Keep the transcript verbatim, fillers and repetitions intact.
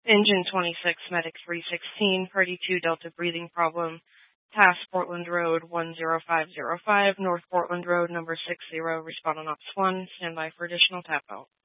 Engine twenty-six, Medic three sixteen, Party two Delta breathing problem. Task Portland Road one zero five zero five, North Portland Road number six zero, respond on ops one, stand by for additional tap out.